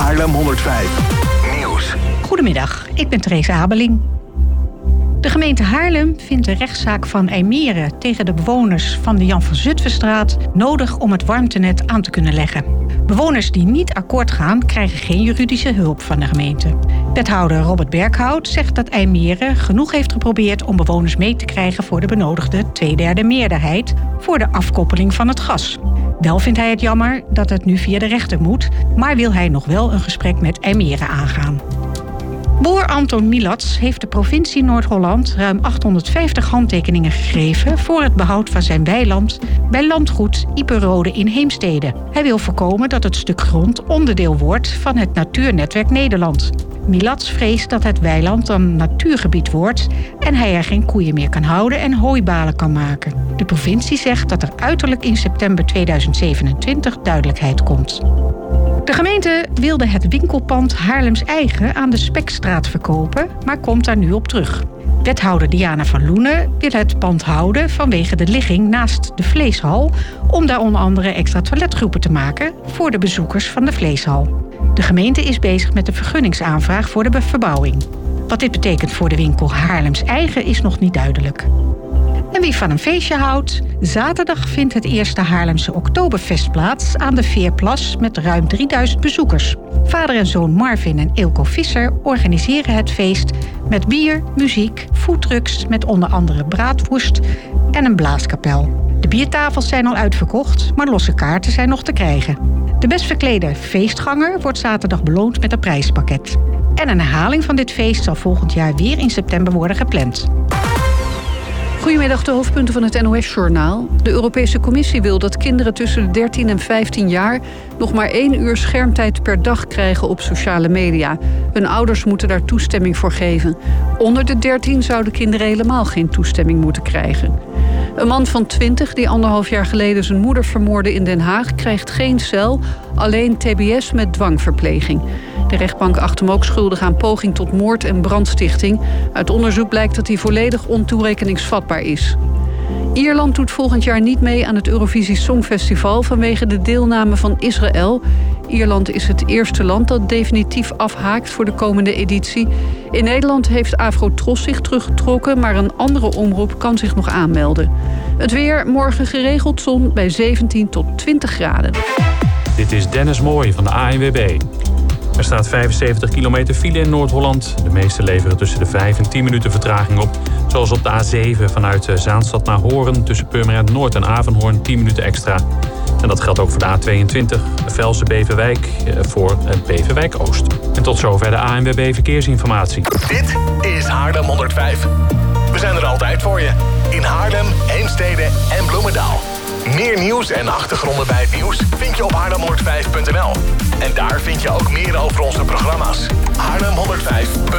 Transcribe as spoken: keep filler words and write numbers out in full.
Haarlem honderdvijf Nieuws. Goedemiddag, ik ben Theresa Habeling. De gemeente Haarlem vindt de rechtszaak van IJmeren tegen de bewoners van de Jan van Zutphenstraat nodig om het warmtenet aan te kunnen leggen. Bewoners die niet akkoord gaan, krijgen geen juridische hulp van de gemeente. Wethouder Robert Berghout zegt dat IJmeren genoeg heeft geprobeerd om bewoners mee te krijgen voor de benodigde tweederde meerderheid voor de afkoppeling van het gas. Wel vindt hij het jammer dat het nu via de rechter moet, maar wil hij nog wel een gesprek met IJmeren aangaan. Boer Anton Milats heeft de provincie Noord-Holland ruim achthonderdvijftig handtekeningen gegeven voor het behoud van zijn weiland bij landgoed Iperode in Heemstede. Hij wil voorkomen dat het stuk grond onderdeel wordt van het Natuurnetwerk Nederland. Milats vreest dat het weiland dan natuurgebied wordt en hij er geen koeien meer kan houden en hooibalen kan maken. De provincie zegt dat er uiterlijk in september tweeduizend zevenentwintig duidelijkheid komt. De gemeente wilde het winkelpand Haarlems Eigen aan de Spekstraat verkopen, maar komt daar nu op terug. Wethouder Diana van Loenen wil het pand houden vanwege de ligging naast de vleeshal, om daar onder andere extra toiletgroepen te maken voor de bezoekers van de vleeshal. De gemeente is bezig met de vergunningsaanvraag voor de verbouwing. Wat dit betekent voor de winkel Haarlems Eigen is nog niet duidelijk. En wie van een feestje houdt? Zaterdag vindt het eerste Haarlemse Oktoberfest plaats aan de Veerplas met ruim drieduizend bezoekers. Vader en zoon Marvin en Eelco Visser organiseren het feest met bier, muziek, foodtrucks met onder andere braadworst en een blaaskapel. De biertafels zijn al uitverkocht, maar losse kaarten zijn nog te krijgen. De best verklede feestganger wordt zaterdag beloond met een prijspakket. En een herhaling van dit feest zal volgend jaar weer in september worden gepland. Goedemiddag, de hoofdpunten van het N O S-journaal. De Europese Commissie wil dat kinderen tussen de dertien en vijftien jaar nog maar één uur schermtijd per dag krijgen op sociale media. Hun ouders moeten daar toestemming voor geven. Onder de dertien zouden kinderen helemaal geen toestemming moeten krijgen. Een man van twintig die anderhalf jaar geleden zijn moeder vermoordde in Den Haag krijgt geen cel, alleen T B S met dwangverpleging. De rechtbank acht hem ook schuldig aan poging tot moord en brandstichting. Uit onderzoek blijkt dat hij volledig ontoerekeningsvatbaar is. Ierland doet volgend jaar niet mee aan het Eurovisie Songfestival vanwege de deelname van Israël. Ierland is het eerste land dat definitief afhaakt voor de komende editie. In Nederland heeft Afro-Tros zich teruggetrokken, maar een andere omroep kan zich nog aanmelden. Het weer, morgen geregeld zon bij zeventien tot twintig graden. Dit is Dennis Mooij van de A N W B. Er staat vijfenzeventig kilometer file in Noord-Holland. De meeste leveren tussen de vijf en tien minuten vertraging op. Zoals op de A zeven vanuit Zaanstad naar Hoorn tussen Purmerend Noord en Avenhoorn tien minuten extra. En dat geldt ook voor de A tweeëntwintig Velsen-Beverwijk voor Beverwijk Oost. En tot zover de A N W B Verkeersinformatie. Dit is Haarlem honderdvijf. We zijn er altijd voor je. In Haarlem, Heemstede en Bloemendaal. Meer nieuws en achtergronden bij het nieuws vind je op haarlem honderdvijf punt n l. En daar vind je ook meer over onze programma's. haarlem honderdvijf punt n l